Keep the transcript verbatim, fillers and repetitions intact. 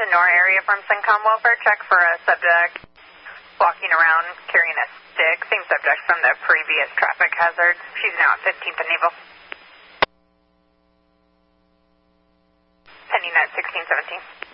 to Nor area from Syncom Welfare. Check for a subject walking around carrying a stick. Same subject from the previous traffic hazard. She's now at fifteenth and Naval. Pending at sixteen seventeen.